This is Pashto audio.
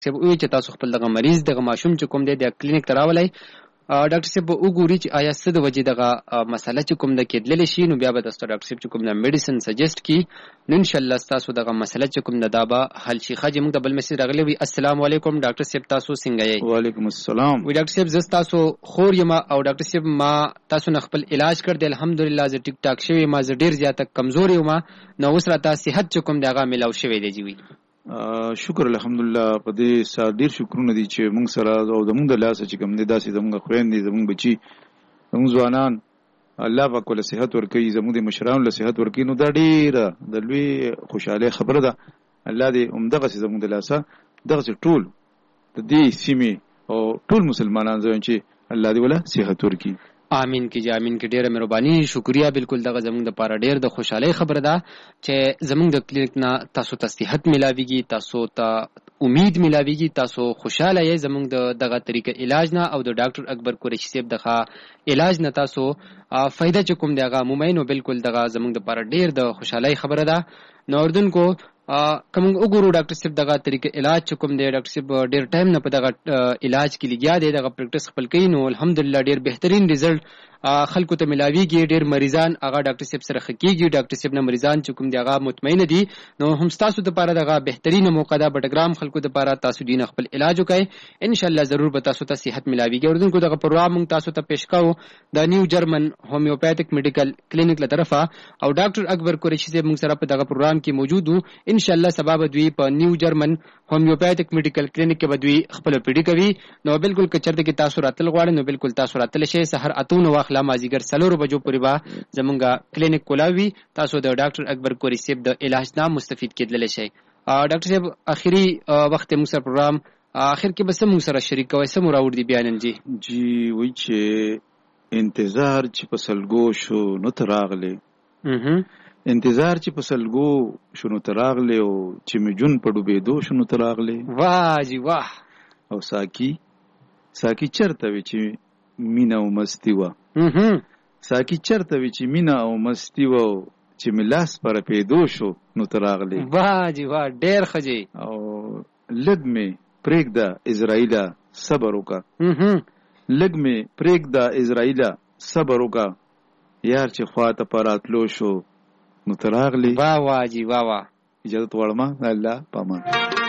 چې وی چې تاسو خپل دغه مریض دغه ماشوم چې کوم دی د کلینیک ته راولئ ډاکټر صاحب وګوري چې آیا څه د وجې دغه مسله چې کوم د کېدللی شي نو بیا به تاسو ډاکټر صاحب چې کوم د میډیسن سجیسټ کړي نو انشاءالله ستاسو دغه مسله چې کوم د دا به حل شي. ښه چې موږ د بل مسیج راغلی وي. السلام علیکم ډاکټر صاحب تاسو څنګه یې؟ وعلیکم السلام. وی ډاکټر صاحب زه ستاسو خور یم او ډاکټر صاحب ما تاسو نه خپل علاج کړ دی الحمدلله زه ټیک ټاک شوی ما زه ډېر زیاته کمزور یم نو اوس راته صحت چې کوم د هغه میلاو شوی دی. جی وی شکر الحمدلله په دې سره ډیر شکرونه دي چې موږ سره او زموږ د لاسه چې کوم دي داسې زموږ خويندې زموږ بچي زموږ ځوانان الله پاک له صحت ورکړي زموږ د مشرانو له صحت ورکړي نو دا ډیره د لوی خوشاله خبره ده. الله دې همدغه زموږ د لاسه دغه ټول د دې سیمې او ټول مسلمانان ځوان چې الله دې ولا صحت ورکړي. آمین کی جی آمین کی. ډیره مهرباني شکریا. بالکل دغه زموږ د پاره ډیر د خوشحالي خبره ده چې زموږ د کلینیک نه تاسو ته صحت ملاويږي تاسو ته امید ملاويږي تاسو خوشاله یې زموږ دغه طریقه علاج نه او د ډاکټر اکبر قریشی صاحب دغه علاج نه تاسو فائدہ چې کوم دغه مومینو بالکل دغه زموږ د پاره ډیر د خوشحالي خبره ده. نو اردن کو کوم وګورو ډاکټر صاحب دغه طریقه علاج چې کوم دی ډاکټر صاحب ډیر ټایم نه په دغه علاج کې لګیا دی دغه پریکټیس خپل کوي نو الحمدلله ډیر بهترین ریزلټ خلکو ته ملاويږي. ډیر مریضان هغه ډاکټر صاحب سره خکېږي ډاکټر صاحب نه مریضان چې کوم دی هغه مطمئن دي نو هم تاسو ته لپاره دغه بهترین موقع ده بټګرام خلکو ته لپاره تاسو دین خپل علاج وکړي ان شاء الله ضرور به تاسو ته صحت ملاويږي. اردن کو دغه پروګرام موږ تاسو ته پیش کاو د نیو جرمن هومیوپیتھک میډیکل کلینیک له طرفه او ډاکټر اکبر قریشی صاحب موږ سره په دغه پروګرام کې موجود وو. ان شاء الله سبب دوی په نیو جرمن هومیوپیتھک میډیکل کلینیک کې بدوی خپل پیډي کوي نو بالکل کچرته کې تاسو راتل غواړئ نو بالکل تاسو راتل شئ. سحر اتو واخلا مازیګر سلور بجو پورې با زمونږه کلینیک کولاوي تاسو د ډاکټر اکبر قریشی صاحب د علاج نه مستفید کېدل شئ. ډاکټر صاحب اخیری وخت موږ سره پروګرام اخر کې بس موږ سره شریک کوي سم راوړ دي بیان جی وی چې انتظار چې په سلګو شو نو تراغله انتظار چې په سلګو شنو تراغله او چې مجون په ډوبېدو شنو تراغله واه جی واه او ساکی چرته وی چې مینا او مستی و ساکی چرته وی چې مینا او مستی و چې ملاس پر پیدو شو نو تراغله واه جی واه ډیر خجی او لګ می پرېږده اسرائیل صبر وکا لګ می پرېږده اسرائیل صبر وکا یار چې خواته پراتلو شو نو تراغلی واه واه جی واه واه اجازه غواړم الله پامان.